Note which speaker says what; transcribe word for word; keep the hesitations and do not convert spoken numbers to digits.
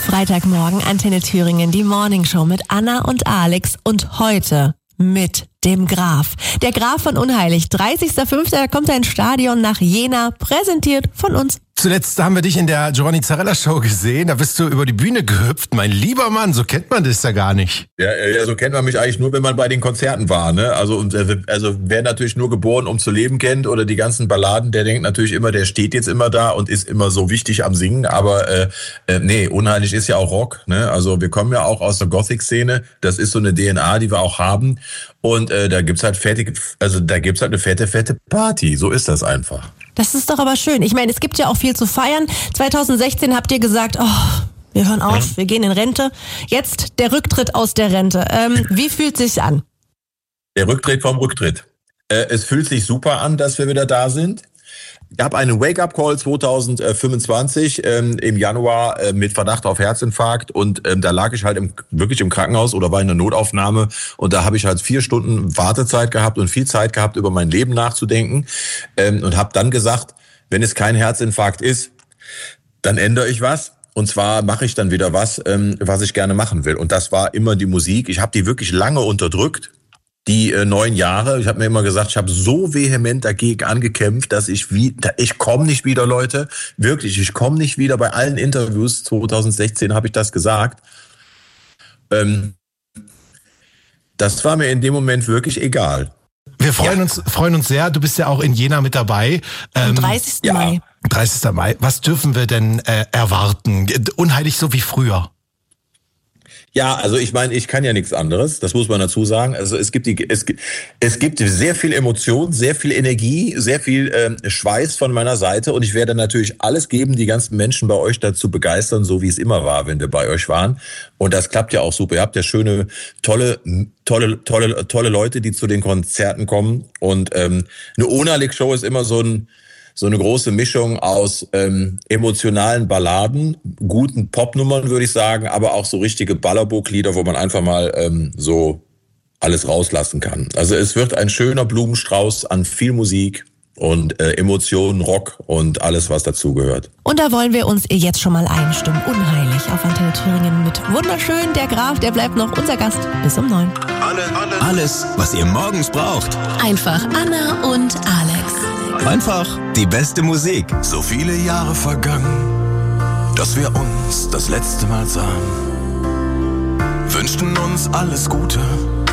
Speaker 1: Freitagmorgen, Antenne Thüringen, die Morningshow mit Anna und Alex und heute mit dem Graf. Der Graf von Unheilig, dreißigster fünfter Da kommt er ins Stadion nach Jena, präsentiert von uns.
Speaker 2: Zuletzt haben wir dich in der Giovanni Zarella Show gesehen, da bist du über die Bühne gehüpft. Mein lieber Mann, so kennt man das ja gar nicht.
Speaker 3: Ja, ja, so kennt man mich eigentlich nur, wenn man bei den Konzerten war, ne? Also, also wer natürlich nur geboren, um zu leben kennt oder die ganzen Balladen, der denkt natürlich immer, der steht jetzt immer da und ist immer so wichtig am Singen. Aber äh, äh, nee, Unheilig ist ja auch Rock, ne? Also wir kommen ja auch aus der Gothic-Szene. Das ist so eine D N A, die wir auch haben. Und äh, da gibt's halt fertig, also da gibt's halt eine fette, fette Party. So ist das einfach.
Speaker 1: Das ist doch aber schön. Ich meine, es gibt ja auch viel zu feiern. zweitausendsechzehn habt ihr gesagt, oh, wir hören auf, mhm. wir gehen in Rente. Jetzt der Rücktritt aus der Rente. Ähm, wie fühlt sich's an?
Speaker 3: Der Rücktritt vom Rücktritt. Äh, es fühlt sich super an, dass wir wieder da sind. Ich habe einen Wake-up-Call zweitausendfünfundzwanzig ähm, im Januar äh, mit Verdacht auf Herzinfarkt und ähm, da lag ich halt im, wirklich im Krankenhaus oder war in der Notaufnahme und da habe ich halt vier Stunden Wartezeit gehabt und viel Zeit gehabt, über mein Leben nachzudenken ähm, und habe dann gesagt, wenn es kein Herzinfarkt ist, dann ändere ich was. Und zwar mache ich dann wieder was, ähm, was ich gerne machen will. Und das war immer die Musik. Ich habe die wirklich lange unterdrückt. Die äh, neun Jahre, ich habe mir immer gesagt, ich habe so vehement dagegen angekämpft, dass ich wie, ich komme nicht wieder, Leute, wirklich, ich komme nicht wieder. Bei allen Interviews zweitausendsechzehn habe ich das gesagt. Ähm, das war mir in dem Moment wirklich egal.
Speaker 2: Wir freuen ja. uns, freuen uns sehr. Du bist ja auch in Jena mit dabei.
Speaker 1: Am dreißigsten
Speaker 3: ja.
Speaker 1: Mai.
Speaker 2: dreißigster Mai. Was dürfen wir denn äh, erwarten? Unheilig so wie früher.
Speaker 3: Ja, also ich meine, ich kann ja nichts anderes, das muss man dazu sagen. Also es gibt die, es gibt, es gibt sehr viel Emotion, sehr viel Energie, sehr viel ähm, Schweiß von meiner Seite und ich werde natürlich alles geben, die ganzen Menschen bei euch dazu begeistern, so wie es immer war, wenn wir bei euch waren. Und das klappt ja auch super. Ihr habt ja schöne, tolle, tolle, tolle, tolle Leute, die zu den Konzerten kommen. Und ähm, eine Unheilig-Show ist immer so ein so eine große Mischung aus ähm, emotionalen Balladen, guten Popnummern, würde ich sagen, aber auch so richtige Ballerburg-Lieder, wo man einfach mal ähm, so alles rauslassen kann. Also es wird ein schöner Blumenstrauß an viel Musik und äh, Emotionen, Rock und alles, was dazugehört.
Speaker 1: Und da wollen wir uns jetzt schon mal einstimmen. Unheilig auf Antenne Thüringen mit wunderschön. Der Graf, der bleibt noch unser Gast bis um neun.
Speaker 4: Alle, alle. Alles, was ihr morgens braucht.
Speaker 5: Einfach Anna und Alex.
Speaker 4: Einfach die beste Musik.
Speaker 6: So viele Jahre vergangen, dass wir uns das letzte Mal sahen. Wünschten uns alles Gute.